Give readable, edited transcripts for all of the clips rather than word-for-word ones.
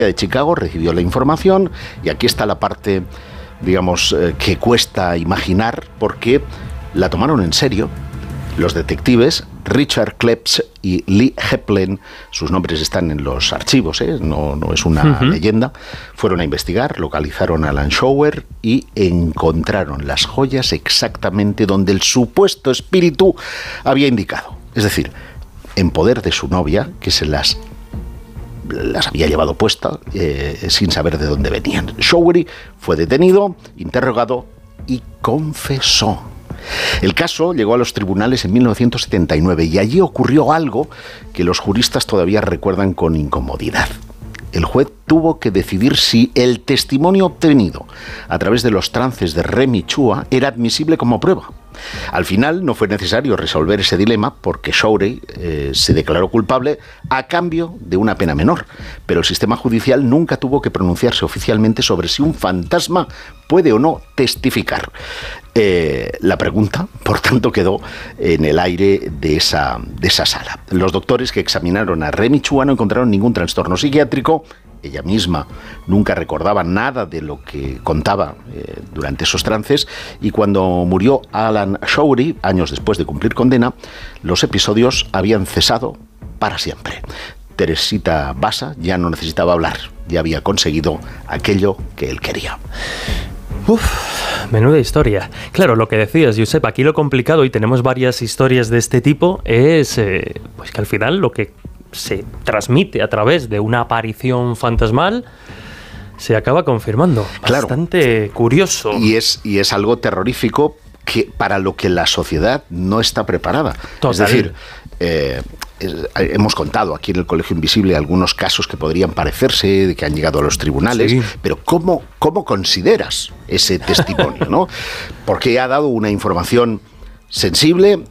de Chicago recibió la información y aquí está la parte, digamos, que cuesta imaginar porque la tomaron en serio. Los detectives Richard Kleps y Lee Heplen, sus nombres están en los archivos, no es una leyenda, fueron a investigar, localizaron a Alan Shower y encontraron las joyas exactamente donde el supuesto espíritu había indicado. Es decir, en poder de su novia, que se las había llevado puestas sin saber de dónde venían. Showery fue detenido, interrogado y confesó. El caso llegó a los tribunales en 1979 y allí ocurrió algo que los juristas todavía recuerdan con incomodidad. El juez tuvo que decidir si el testimonio obtenido a través de los trances de Remy Chua era admisible como prueba. Al final no fue necesario resolver ese dilema porque Showery se declaró culpable a cambio de una pena menor, pero el sistema judicial nunca tuvo que pronunciarse oficialmente sobre si un fantasma puede o no testificar. La pregunta, por tanto, quedó en el aire de esa sala. Los doctores que examinaron a Remy Chua no encontraron ningún trastorno psiquiátrico. Ella misma nunca recordaba nada de lo que contaba durante esos trances y cuando murió Alan Showery, años después de cumplir condena, los episodios habían cesado para siempre. Teresita Basa ya no necesitaba hablar, ya había conseguido aquello que él quería. Menuda historia. Claro, lo que decías, Josep, aquí lo complicado, y tenemos varias historias de este tipo, es pues que al final lo que se transmite a través de una aparición fantasmal se acaba confirmando. Claro. Bastante curioso. Y es algo terrorífico para lo que la sociedad no está preparada. Total. Es decir, hemos contado aquí en el Colegio Invisible algunos casos que podrían parecerse, de que han llegado a los tribunales, sí. Pero ¿cómo consideras ese testimonio, ¿no? Porque ha dado una información sensible,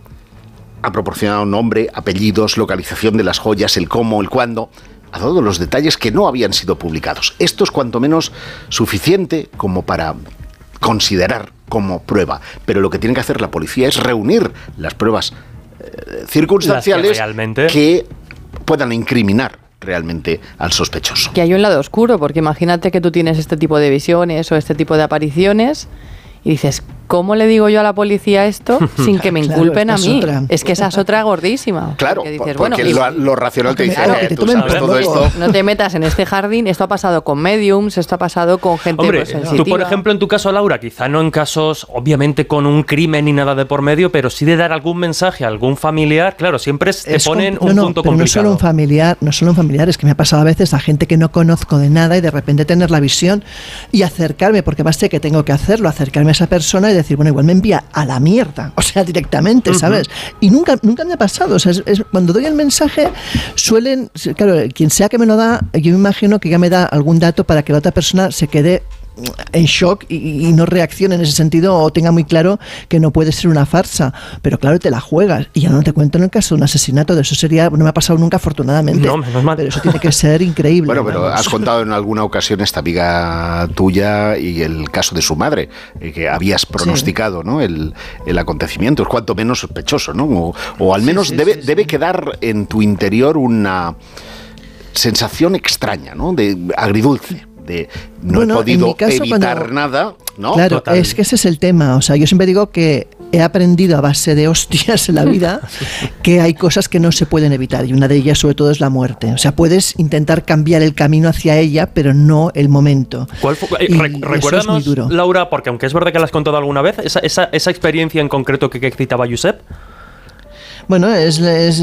ha proporcionado nombre, apellidos, localización de las joyas, el cómo, el cuándo, ha dado los detalles que no habían sido publicados. Esto es cuanto menos suficiente como para considerar como prueba, pero lo que tiene que hacer la policía es reunir las pruebas circunstanciales que puedan incriminar realmente al sospechoso. Que hay un lado oscuro, porque imagínate que tú tienes este tipo de visiones o este tipo de apariciones y dices, ¿cómo le digo yo a la policía esto sin que me inculpen a mí? Es que esa es otra gordísima. Claro, dices, porque lo racional te dice, tú sabes todo esto. No te metas en este jardín, esto ha pasado con mediums, esto ha pasado con gente sensitiva. Tú, por ejemplo, en tu caso, Laura, quizá no en casos, obviamente, con un crimen ni nada de por medio, pero sí de dar algún mensaje a algún familiar, claro, siempre te ponen un punto complicado. No solo un familiar, es que me ha pasado a veces a gente que no conozco de nada y de repente tener la visión y acercarme, porque más sé que tengo que hacerlo, acercarme a esa persona y decir, bueno, igual me envía a la mierda, o sea, directamente, ¿sabes? Y nunca me ha pasado, o sea, cuando doy el mensaje suelen, claro, quien sea que me lo da, yo me imagino que ya me da algún dato para que la otra persona se quede en shock y no reaccione en ese sentido o tenga muy claro que no puede ser una farsa, pero claro, te la juegas y ya no te cuento en el caso de un asesinato, de eso no me ha pasado nunca afortunadamente, no, menos mal. Pero eso tiene que ser increíble. Bueno, pero has contado en alguna ocasión esta amiga tuya y el caso de su madre, que habías pronosticado, sí, ¿no? El acontecimiento, es cuanto menos sospechoso, ¿no? O al menos debe quedar en tu interior una sensación extraña, ¿no? De agridulce. No he podido evitar nada, ¿no? Claro, Total. Es que ese es el tema. O sea, yo siempre digo que he aprendido a base de hostias en la vida que hay cosas que no se pueden evitar y una de ellas sobre todo es la muerte. O sea, puedes intentar cambiar el camino hacia ella, pero no el momento. Recuérdanos, Laura, porque aunque es verdad que la has contado alguna vez, esa experiencia en concreto que citaba Josep. Bueno, es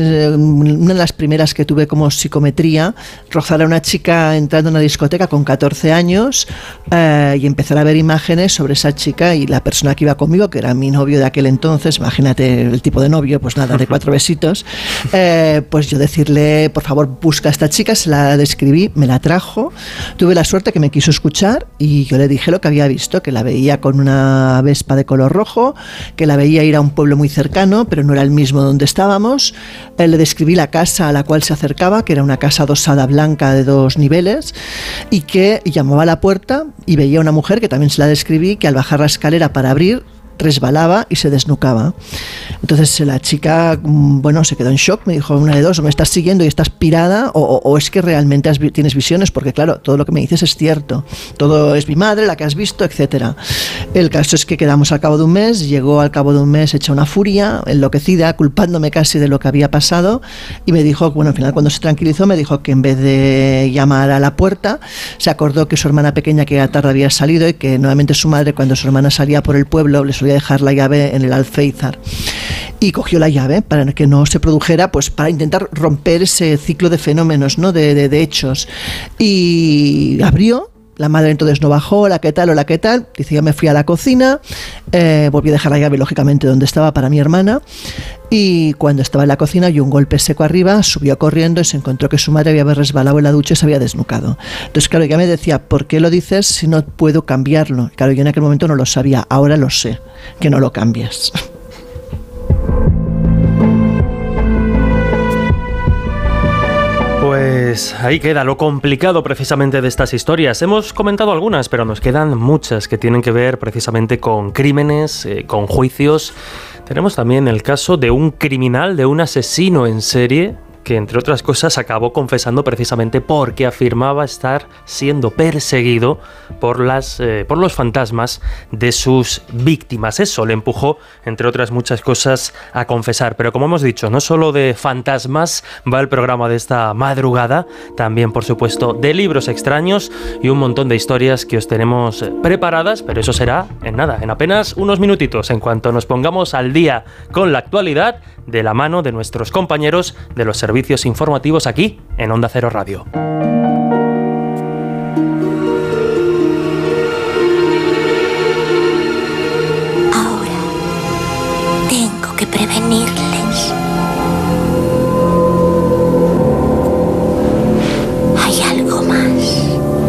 una de las primeras que tuve como psicometría, rozar a una chica entrando en una discoteca con 14 años y empezar a ver imágenes sobre esa chica y la persona que iba conmigo, que era mi novio de aquel entonces, imagínate el tipo de novio, pues nada, de 4 besitos, pues yo decirle, por favor, busca a esta chica, se la describí, me la trajo, tuve la suerte que me quiso escuchar y yo le dije lo que había visto, que la veía con una Vespa de color rojo, que la veía ir a un pueblo muy cercano, pero no era el mismo donde estábamos. Le describí la casa a la cual se acercaba, que era una casa adosada blanca de 2 niveles y que llamaba a la puerta y veía a una mujer que también se la describí, que al bajar la escalera para abrir resbalaba y se desnucaba. Entonces la chica, se quedó en shock, me dijo una de dos, o me estás siguiendo y estás pirada, o es que realmente tienes visiones, porque claro, todo lo que me dices es cierto, todo es mi madre, la que has visto, etcétera. El caso es que quedamos al cabo de un mes, llegó al cabo de un mes hecha una furia, enloquecida, culpándome casi de lo que había pasado, y me dijo, al final cuando se tranquilizó, me dijo que en vez de llamar a la puerta, se acordó que su hermana pequeña, que ya tarde había salido, y que nuevamente su madre, cuando su hermana salía por el pueblo, le solía dejar la llave en el alféizar. Y cogió la llave para que no se produjera, pues para intentar romper ese ciclo de fenómenos, ¿no? de hechos. Y abrió. La madre entonces no bajó, hola, ¿qué tal? Dice, ya me fui a la cocina, volví a dejar la llave, lógicamente, donde estaba para mi hermana, y cuando estaba en la cocina oyó un golpe seco arriba, subió corriendo y se encontró que su madre había resbalado en la ducha y se había desnucado. Entonces, claro, ella me decía, ¿por qué lo dices si no puedo cambiarlo? Claro, yo en aquel momento no lo sabía, ahora lo sé, que no lo cambies. Pues ahí queda lo complicado precisamente de estas historias. Hemos comentado algunas, pero nos quedan muchas que tienen que ver precisamente con crímenes, con juicios. Tenemos también el caso de un criminal, de un asesino en serie, que entre otras cosas acabó confesando precisamente porque afirmaba estar siendo perseguido por los fantasmas de sus víctimas. Eso le empujó, entre otras muchas cosas, a confesar. Pero como hemos dicho, no solo de fantasmas va el programa de esta madrugada, también, por supuesto, de libros extraños y un montón de historias que os tenemos preparadas, pero eso será en apenas unos minutitos, en cuanto nos pongamos al día con la actualidad, de la mano de nuestros compañeros de los servicios informativos aquí en Onda Cero Radio. Ahora tengo que prevenirles. Hay algo más.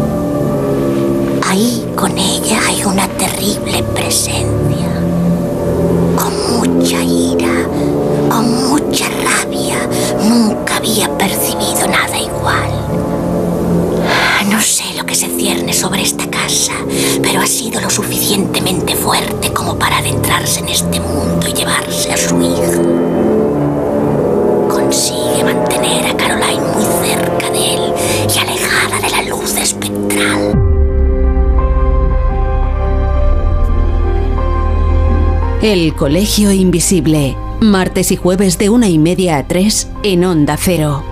Ahí con ella hay una terrible presencia. Con mucha ira, con mucha rabia. Nunca había percibido nada igual. No sé lo que se cierne sobre esta casa, pero ha sido lo suficientemente fuerte como para adentrarse en este mundo y llevarse a su hijo. Consigue mantener a Caroline muy cerca de él y alejada de la luz espectral. El Colegio Invisible, martes y jueves de 1:30 a 3 en Onda Cero.